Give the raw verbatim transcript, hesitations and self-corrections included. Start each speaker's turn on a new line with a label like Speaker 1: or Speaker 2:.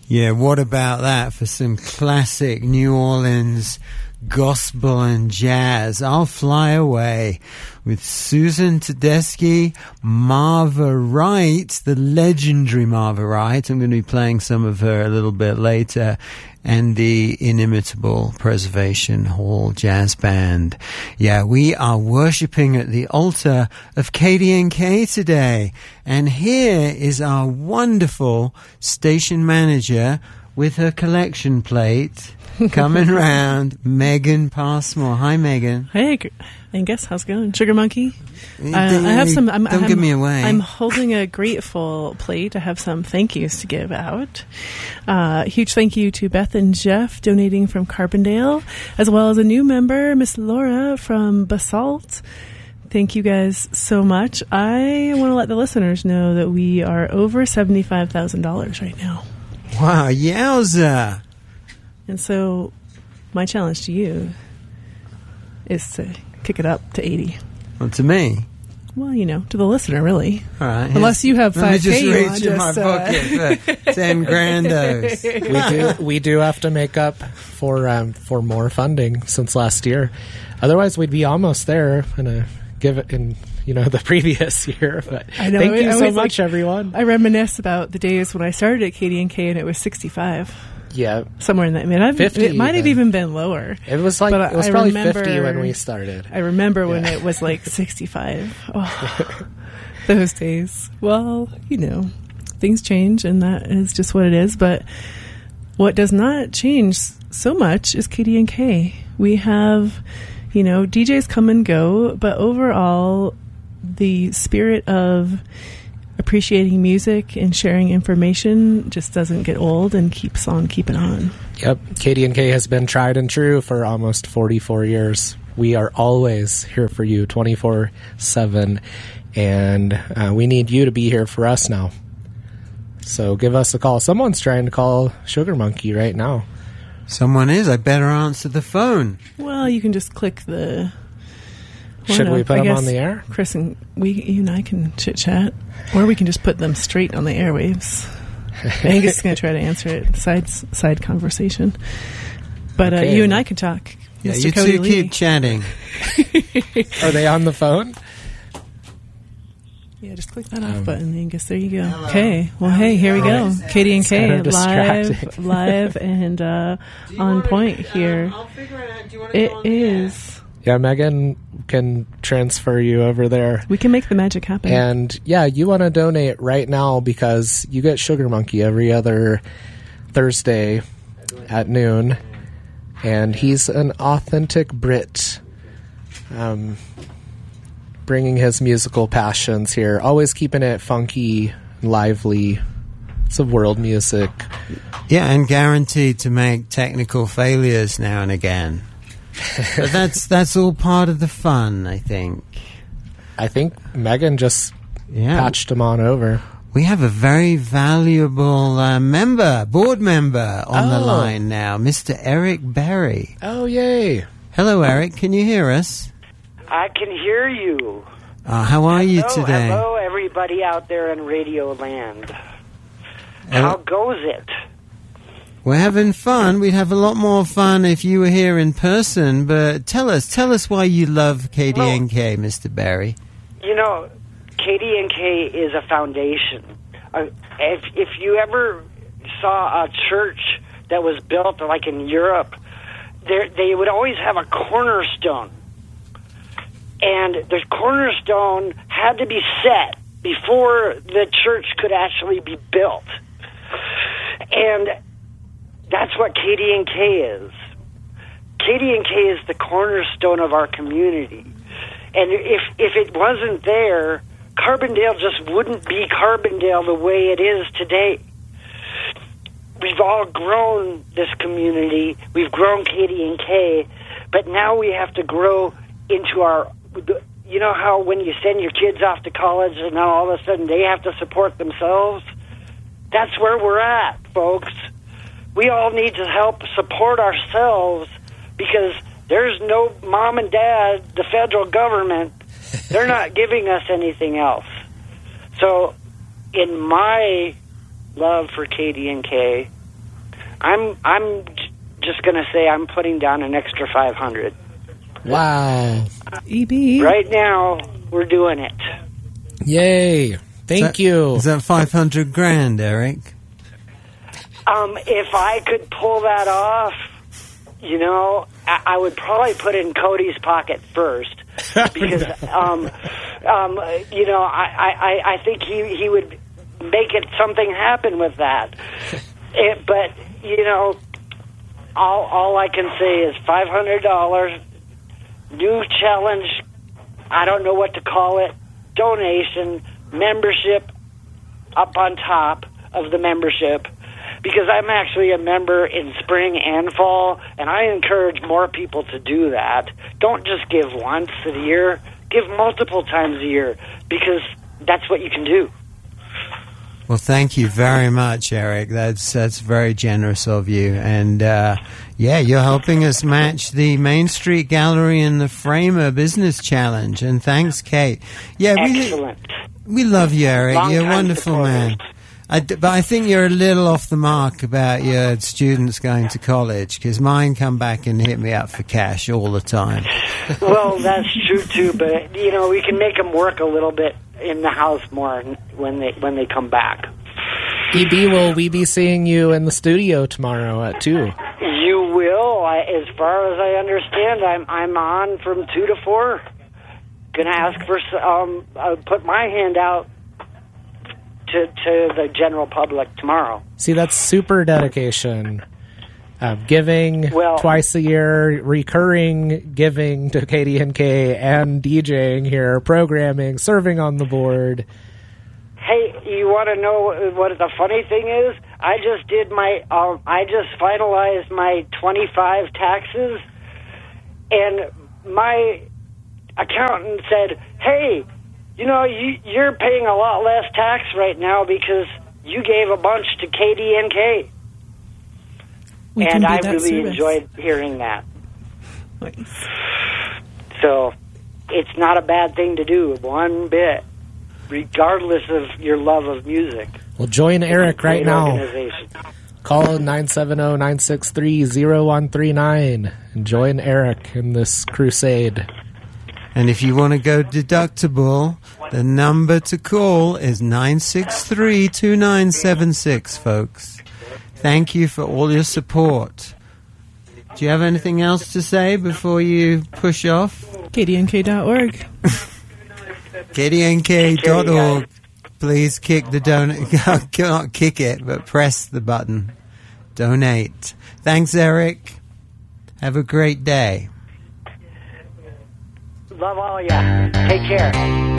Speaker 1: Yeah, what about that for some classic New Orleans gospel and jazz? I'll Fly Away with Susan Tedeschi, Marva Wright, the legendary Marva Wright. I'm going to be playing some of her a little bit later, and the inimitable Preservation Hall Jazz Band. Yeah, we are worshipping at the altar of K D N K today. And here is our wonderful station manager with her collection plate coming round, Megan Passmore. Hi, Megan.
Speaker 2: Hey, Angus, how's it going? Sugar Monkey? Uh, I have some. I'm,
Speaker 1: Don't
Speaker 2: I'm,
Speaker 1: give me away.
Speaker 2: I'm holding a grateful plate. I have some thank yous to give out. Uh, huge thank you to Beth and Jeff donating from Carbondale, as well as a new member, Miss Laura from Basalt. Thank you guys so much. I want to let the listeners know that we are over seventy-five thousand dollars right now.
Speaker 1: Wow, yowza.
Speaker 2: And so my challenge to you is to kick it up to eighty.
Speaker 1: Well, to me.
Speaker 2: Well, you know, to the listener, really.
Speaker 1: All right.
Speaker 2: Unless you have
Speaker 1: Let me
Speaker 2: five
Speaker 1: just
Speaker 2: K, you
Speaker 1: reach
Speaker 2: want
Speaker 1: in my
Speaker 2: just, uh,
Speaker 1: pocket for ten grandos.
Speaker 3: we do we do have to make up for um, for more funding since last year. Otherwise, we'd be almost there and uh, give it in you know the previous year. But
Speaker 2: I know,
Speaker 3: thank
Speaker 2: I,
Speaker 3: you
Speaker 2: I
Speaker 3: so
Speaker 2: was
Speaker 3: much,
Speaker 2: like,
Speaker 3: everyone.
Speaker 2: I reminisce about the days when I started at K D N K and it was sixty-five.
Speaker 3: Yeah,
Speaker 2: somewhere in that. I mean, I've,
Speaker 3: fifty
Speaker 2: it might have even been lower.
Speaker 3: It was like
Speaker 2: but
Speaker 3: it was
Speaker 2: I
Speaker 3: probably
Speaker 2: remember,
Speaker 3: fifty when we started.
Speaker 2: I remember
Speaker 3: yeah.
Speaker 2: when it was like sixty-five. Oh, those days. Well, you know, things change, and that is just what it is. But what does not change so much is K D N K. We have, you know, D Js come and go, but overall, the spirit of appreciating music and sharing information just doesn't get old and keeps on keeping on.
Speaker 3: Yep. K D N K has been tried and true for almost forty-four years. We are always here for you twenty-four seven, and uh, we need you to be here for us now. So give us a call. Someone's trying to call Sugar Monkey right now.
Speaker 1: Someone is. I better answer the phone.
Speaker 2: Well, you can just click the...
Speaker 3: Should
Speaker 2: well,
Speaker 3: we put
Speaker 2: I
Speaker 3: them
Speaker 2: guess
Speaker 3: on the air?
Speaker 2: Chris and we, you and I can chit chat, or we can just put them straight on the airwaves. Angus is going to try to answer it. Side side conversation, but
Speaker 3: okay.
Speaker 2: uh, you and I can talk.
Speaker 1: Yeah,
Speaker 2: Mister
Speaker 1: you
Speaker 2: Cody
Speaker 1: two
Speaker 2: Lee.
Speaker 1: keep chatting.
Speaker 3: Are they on the phone?
Speaker 2: Yeah, just click that off
Speaker 3: Um,
Speaker 2: button, Angus. There you go. Hello. Okay. Well, hey, here we go. K D N K live, live, and uh, on point here.
Speaker 1: I'll figure it out. Do you want
Speaker 2: to it is.
Speaker 3: Yeah, Megan can transfer you over there.
Speaker 2: We can make the magic happen.
Speaker 3: And yeah, you want to donate right now because you get Sugar Monkey every other Thursday at noon. And he's an authentic Brit, um, bringing his musical passions here, always keeping it funky, lively. It's of world music.
Speaker 1: Yeah, and guaranteed to make technical failures now and again. But that's that's all part of the fun, I think.
Speaker 3: I think Megan just
Speaker 1: yeah.
Speaker 3: patched him on over.
Speaker 1: We have a very valuable uh, member, board member on
Speaker 3: oh.
Speaker 1: the line now, Mister Eric Berry.
Speaker 3: Oh, yay.
Speaker 1: Hello, Eric. Can you hear us?
Speaker 4: I can hear you.
Speaker 1: Uh, how are
Speaker 4: hello,
Speaker 1: you today?
Speaker 4: Hello, everybody out there in Radio Land. How goes it?
Speaker 1: We're having fun. We'd have a lot more fun if you were here in person, but tell us, tell us why you love K D N K, well, Mister Berry.
Speaker 4: You know, K D N K is a foundation. Uh, if, if you ever saw a church that was built like in Europe, they would always have a cornerstone. And the cornerstone had to be set before the church could actually be built. And that's what K D N K is. K D N K is the cornerstone of our community. And if if it wasn't there, Carbondale just wouldn't be Carbondale the way it is today. We've all grown this community. We've grown K D N K, but now we have to grow into our... You know how when you send your kids off to college and now all of a sudden they have to support themselves? That's where we're at, folks. We all need to help support ourselves because there's no mom and dad, the federal government. They're not giving us anything else. So in my love for K D N K, I'm I'm j- just going to say I'm putting down an extra five hundred.
Speaker 3: Wow.
Speaker 2: E B.
Speaker 4: Right now, we're doing it.
Speaker 3: Yay. Thank
Speaker 1: Is that-
Speaker 3: you.
Speaker 1: Is that five hundred grand, Eric?
Speaker 4: Um, if I could pull that off, you know, I, I would probably put it in Cody's pocket first. Because, um, um, you know, I, I, I think he, he would make it something happen with that. It, but, you know, all, all I can say is five hundred dollars, new challenge, I don't know what to call it, donation, membership up on top of the membership. Because I'm actually a member in spring and fall, and I encourage more people to do that. Don't just give once a year. Give multiple times a year, because that's what you can do.
Speaker 1: Well, thank you very much, Eric. That's that's very generous of you. And, uh, yeah, you're helping us match the Main Street Gallery and the Framer Business Challenge. And thanks, Kate. Yeah, we,
Speaker 4: Excellent.
Speaker 1: we love you, Eric.
Speaker 4: Long
Speaker 1: You're a
Speaker 4: time
Speaker 1: wonderful
Speaker 4: supporters.
Speaker 1: man. I d- but I think you're a little off the mark about your students going to college, because mine come back and hit me up for cash all the time.
Speaker 4: Well, that's true too, but you know, we can make them work a little bit in the house more when they when they come back.
Speaker 3: E B, will we be seeing you in the studio tomorrow at two?
Speaker 4: You will. I, as far as I understand, I'm I'm on from two to four. Gonna ask for s- um, uh, put my hand out to to the general public tomorrow.
Speaker 3: See, that's super dedication. Uh, giving
Speaker 4: Well-
Speaker 3: twice a year, recurring giving to K D N K, and DJing here, programming, serving on the board.
Speaker 4: Hey, you want to know what the funny thing is? I just did my, um, I just finalized my twenty-five taxes, and my accountant said, "Hey, you know, you, you're paying a lot less tax right now because you gave a bunch to K D N K."
Speaker 2: We
Speaker 4: And
Speaker 2: can be
Speaker 4: I
Speaker 2: that
Speaker 4: really
Speaker 2: service.
Speaker 4: enjoyed hearing that.
Speaker 2: Nice.
Speaker 4: So it's not a bad thing to do, one bit, regardless of your love of music.
Speaker 3: Well, join Eric right
Speaker 4: Great
Speaker 3: now.
Speaker 4: organization.
Speaker 3: Call nine seven zero, nine six three, zero one three nine and join Eric in this crusade.
Speaker 1: And if you want to go deductible, the number to call is nine six three, two nine seven six, folks. Thank you for all your support. Do you have anything else to say before you push off?
Speaker 2: K D N K dot org.
Speaker 1: K D N K dot org. Please kick the donate. Not kick it, but press the button. Donate. Thanks, Eric. Have a great day.
Speaker 4: Love all ya. Take care.